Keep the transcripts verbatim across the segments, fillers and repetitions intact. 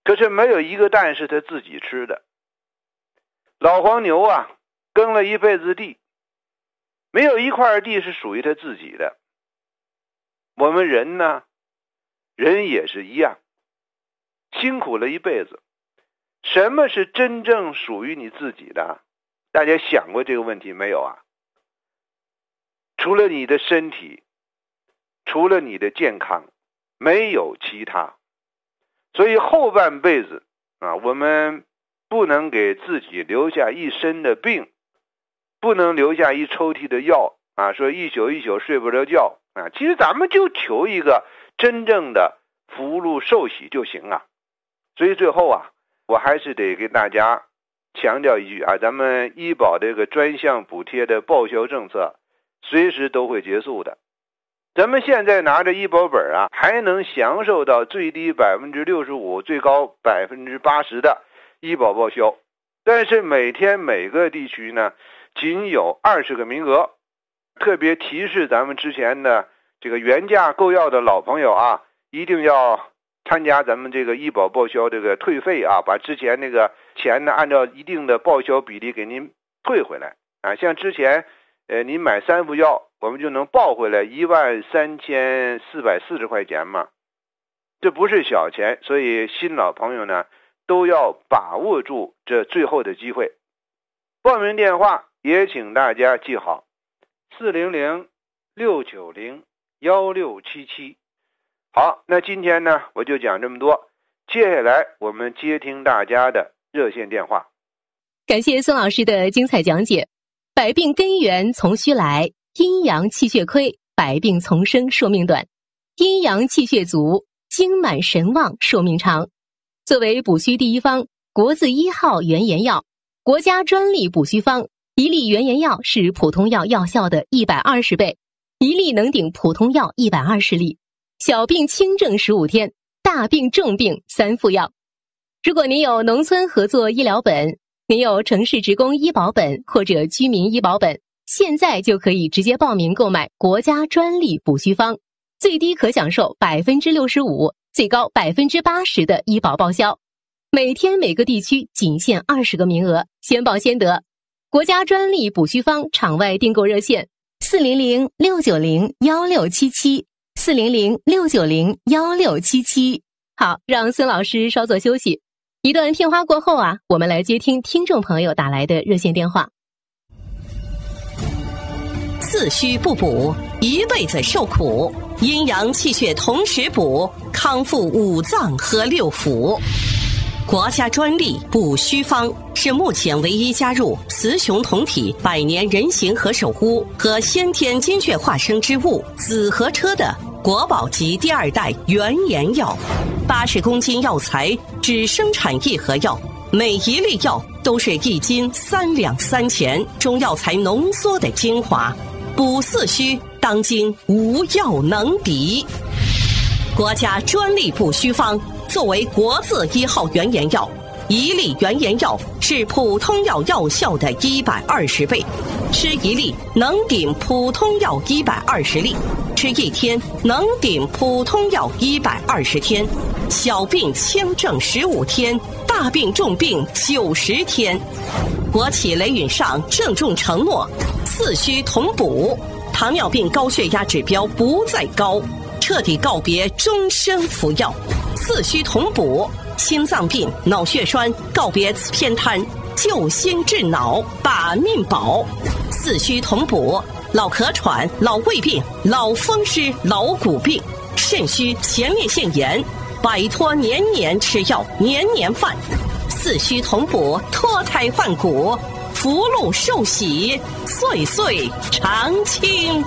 可是没有一个蛋是他自己吃的。老黄牛啊，耕了一辈子地，没有一块地是属于他自己的。我们人呢，人也是一样，辛苦了一辈子，什么是真正属于你自己的？大家想过这个问题没有啊？除了你的身体，除了你的健康，没有其他。所以后半辈子啊，我们不能给自己留下一身的病，不能留下一抽屉的药啊，说一宿一宿睡不着觉啊。其实咱们就求一个真正的福禄寿喜就行啊。所以最后啊，我还是得给大家强调一句啊，咱们医保这个专项补贴的报销政策随时都会结束的。咱们现在拿着医保本啊，还能享受到最低百分之六十五、最高百分之八十的医保报销。但是每天每个地区呢，仅有二十个名额。特别提示咱们之前的这个原价购药的老朋友啊，一定要参加咱们这个医保报销这个退费啊，把之前那个钱呢，按照一定的报销比例给您退回来啊。像之前呃，您买三副药，我们就能报回来一万三千四百四十块钱嘛，这不是小钱，所以新老朋友呢都要把握住这最后的机会。报名电话也请大家记好，四零零六九零一六七七。好，那今天呢我就讲这么多，接下来我们接听大家的热线电话。 感谢孙老师的精彩讲解。百病根源从虚来，阴阳气血亏，百病丛生，寿命短；阴阳气血足，精满神旺，寿命长。作为补虚第一方，国字一号原研药，国家专利补虚方，一粒原研药是普通药药效的一百二十倍，一粒能顶普通药一百二十粒。小病轻症十五天，大病重病三副药。如果您有农村合作医疗本，您有城市职工医保本或者居民医保本，现在就可以直接报名购买国家专利补虚方，最低可享受百分之六十五，最高百分之八十的医保报销。每天每个地区仅限二十个名额，先报先得。国家专利补虚方场外订购热线：四零零六九零一六七七，四零零六九零一六七七。好，让孙老师稍作休息。一段片花过后啊，我们来接听听众朋友打来的热线电话。 四虚不补，一辈子受苦；阴阳气血同时补，康复五脏和六腑。国家专利补虚方是目前唯一加入雌雄同体百年人形和手污和先天精血化生之物紫河车的国宝级第二代原研药。八十公斤药材只生产一盒药，每一粒药都是一斤三两三钱中药材浓缩的精华，补四虚当今无药能敌。国家专利补虚方作为国字一号原研药，一粒原研药是普通药药效的一百二十倍，吃一粒能顶普通药一百二十粒，吃一天能顶普通药一百二十天。小病轻症十五天，大病重病九十天。国企雷允上郑重承诺，四虚同补，糖尿病高血压指标不再高，彻底告别终身服药。四虚同补，心脏病、脑血栓告别此偏瘫，救心治脑，把命保。四虚同补，老咳喘、老胃病、老风湿、老骨病，肾虚、前列腺炎，摆脱年年吃药、年年犯。四虚同补，脱胎换骨，福禄寿喜，岁岁常青。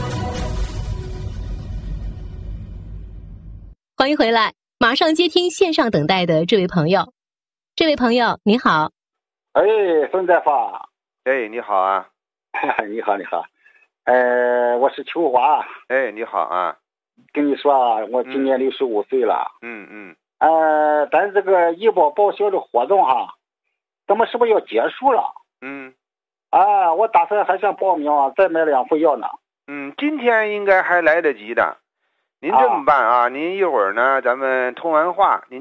欢迎回来，马上接听线上等待的这位朋友。这位朋友你好。 哎，孙大发。 哎，你好啊。 你好你好。呃，我是秋华。 哎，你好啊。 跟你说啊，我今年六十五岁了。 嗯嗯。 呃，咱这个医保报销的活动哈，咱们是不是要结束了？ 嗯。 啊，我打算还想报名啊，再买两副药呢。 嗯，今天应该还来得及的。您这么办啊？啊您一会儿呢，咱们通完话，您